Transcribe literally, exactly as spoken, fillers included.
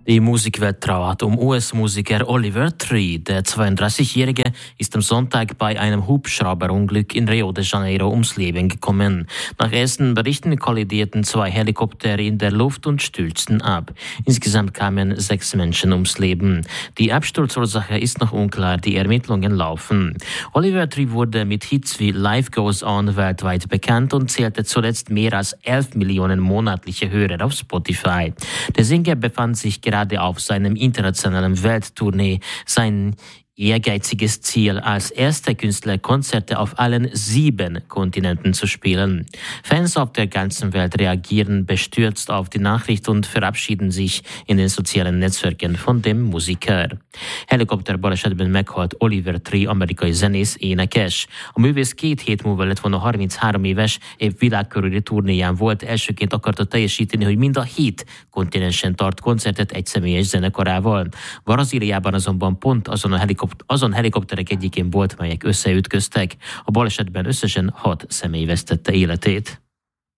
Die Musikwelt trauert um U S-Musiker Oliver Tree. Der zweiunddreißigjährige ist am Sonntag bei einem Hubschrauberunglück in Rio de Janeiro ums Leben gekommen. Nach ersten Berichten kollidierten zwei Helikopter in der Luft und stürzten ab. Insgesamt kamen sechs Menschen ums Leben. Die Absturzursache ist noch unklar, die Ermittlungen laufen. Oliver Tree wurde mit Hits wie Life Goes On weltweit bekannt und zählte zuletzt mehr als elf Millionen monatliche Hörer auf Spotify. Der Sänger befand sich gerade auf seinem internationalen Welttournee. Sein ehrgeiziges Ziel, als erster Künstler Konzerte auf allen sieben Kontinenten zu spielen. Fans auf der ganzen Welt reagieren bestürzt auf die Nachricht und verabschieden sich in den sozialen Netzwerken von dem Musiker. Helikopterbalesetben meghalt Oliver Tree, amerikai zenész, énekes. A művész két hét múlva lett volna harminchárom éves, épp világkörüli turnéján volt, elsőként akarta teljesíteni, hogy mind a hét kontinensen tart koncertet egy személyes zenekarával. Brazíliában azonban pont azon a helikopter Azon helikopterek egyikén volt, melyek összeütköztek. A balesetben összesen hat személy vesztette életét.